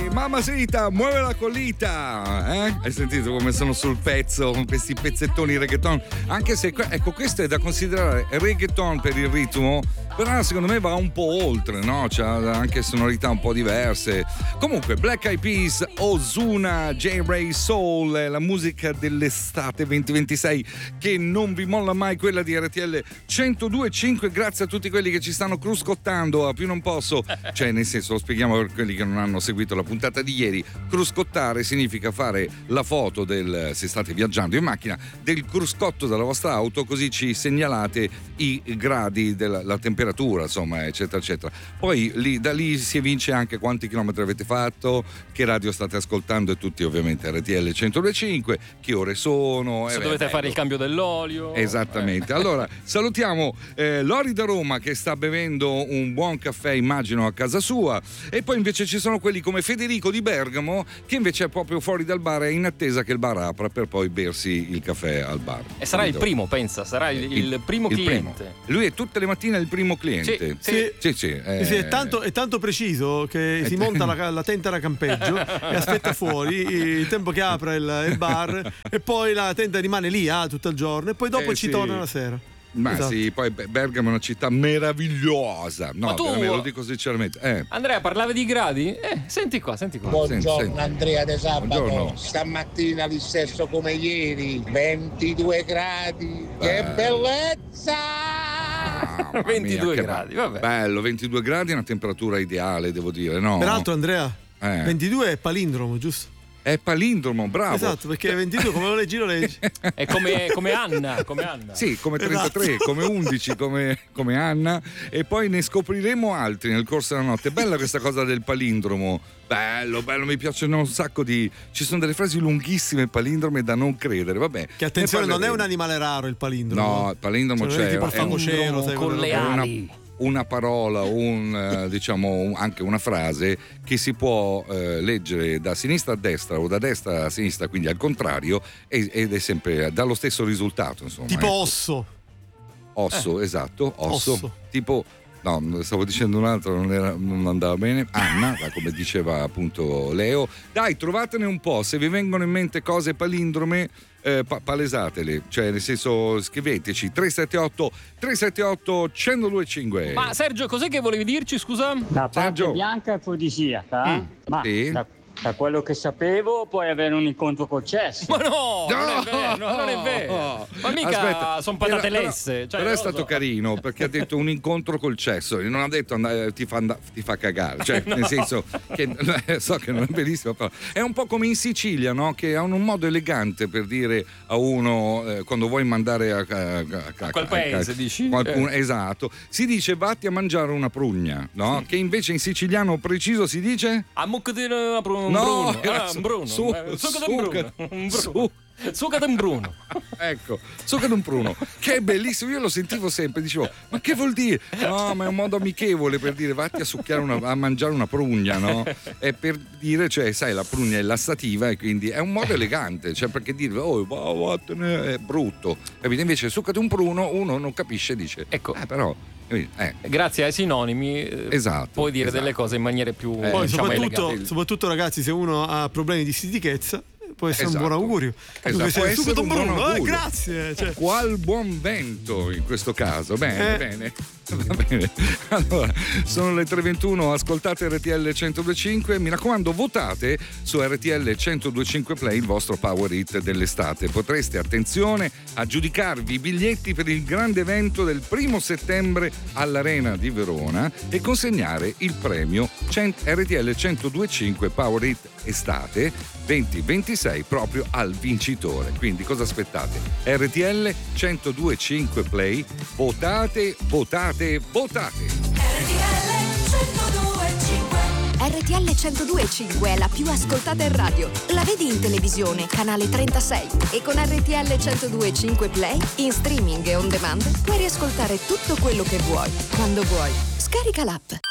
Mamacita, muove la colita, Hai sentito come sono sul pezzo con questi pezzettoni reggaeton? Anche se, ecco, questo è da considerare reggaeton per il ritmo, però secondo me va un po' oltre, no? C'ha anche sonorità un po' diverse. Comunque, Black Eyed Peas, Ozuna, J-Ray Soul, la musica dell'estate 2026 che non vi molla mai, quella di RTL 102.5. Grazie a tutti quelli che ci stanno cruscottando a più non posso, cioè nel senso, lo spieghiamo per quelli che non hanno seguito la puntata di ieri. Cruscottare significa fare la foto del, se state viaggiando in macchina, del cruscotto della vostra auto, così ci segnalate i gradi della temperatura, insomma, eccetera eccetera. Poi da lì si evince anche quanti chilometri avete fatto, che radio state ascoltando, e tutti ovviamente RTL 102.5, che ore sono, se dovete fare il cambio dell'olio. Esattamente. Allora salutiamo Lori da Roma che sta bevendo un buon caffè, immagino a casa sua, e poi invece ci sono quelli come Federico di Bergamo che invece è proprio fuori dal bar, è in attesa che il bar apra per poi bersi il caffè al bar. E sarà il primo, pensa, sarà il primo cliente. Primo. Lui è tutte le mattine il primo cliente. Sì. È tanto preciso che si monta la tenda da campeggio e aspetta fuori il tempo che apre il bar, e poi la tenda rimane lì tutto il giorno, e poi dopo ci torna la sera. Ma esatto. Sì, poi Bergamo è una città meravigliosa. No, veramente, lo dico sinceramente. Andrea, parlavi di gradi? Senti qua. Buongiorno, senti. Andrea De Sabato. Buongiorno. Stamattina li stesso come ieri, 22 gradi. Che bellezza! 22 gradi, vabbè. Bello, 22 gradi è una temperatura ideale, devo dire, no? Peraltro, Andrea, 22 è palindromo, giusto? È palindromo, bravo. Esatto, perché 22 come lo leggi lo leggi. È come Anna. Sì, come 33, esatto. Come 11, come Anna, e poi ne scopriremo altri nel corso della notte. Bella questa cosa del palindromo. Bello, mi piacciono un sacco ci sono delle frasi lunghissime palindrome da non credere, vabbè. Che attenzione, non è un animale raro il palindromo. No, il palindromo c'è. Tipo il famocero, con le ali. Una parola, diciamo anche una frase che si può leggere da sinistra a destra o da destra a sinistra, quindi al contrario, ed è sempre dallo stesso risultato, insomma. Tipo osso. Esatto, osso. Tipo, no, stavo dicendo un altro, non andava bene. Anna, come diceva appunto Leo. Dai, trovatene un po', se vi vengono in mente cose palindrome, palesatele, cioè nel senso, scriveteci 378 1025. Ma Sergio, cos'è che volevi dirci, scusa? La parte Sergio. bianca è afrodisiaca, ma Sì. da quello che sapevo puoi avere un incontro col cesso. Ma no, non è vero. Ma mica sono patate lesse. Però è stato carino, perché ha detto un incontro col cesso, non ha detto ti fa cagare, cioè nel senso che so che non è bellissimo, però è un po' come in Sicilia, no? Che hanno un modo elegante per dire a uno quando vuoi mandare a quel paese, dici? Qualcuno, esatto, si dice vatti a mangiare una prugna, no? Che invece in siciliano preciso si dice a muccatina una prugna. No, Bruno. Succa d'un Bruno. Ecco, succa d'un Bruno, che è bellissimo. Io lo sentivo sempre, dicevo, ma che vuol dire? No, ma è un modo amichevole per dire vatti a succhiare a mangiare una prugna, no? È per dire, cioè, sai, la prugna è lassativa e quindi è un modo elegante, cioè, perché dire vattene è brutto, capite? Invece succate un Bruno, uno non capisce, dice, ecco, però grazie ai sinonimi, esatto, puoi dire delle cose in maniere più poi diciamo, soprattutto ragazzi, se uno ha problemi di stitichezza può essere un buon augurio. Può essere un buon augurio. Grazie. Qual buon vento in questo caso. Bene. Va bene. Allora, sono le 3:21, ascoltate RTL 102.5. Mi raccomando, votate su RTL 102.5 Play il vostro Power Hit dell'estate. Potreste, attenzione, aggiudicarvi i biglietti per il grande evento del 1° settembre all'Arena di Verona e consegnare il premio RTL 102.5 Power Hit Estate 2026 proprio al vincitore. Quindi cosa aspettate? RTL 102.5 Play, votate. RTL 102.5 è la più ascoltata in radio. La vedi in televisione, canale 36, e con RTL 102.5 Play in streaming e on demand puoi riascoltare tutto quello che vuoi, quando vuoi. Scarica l'app.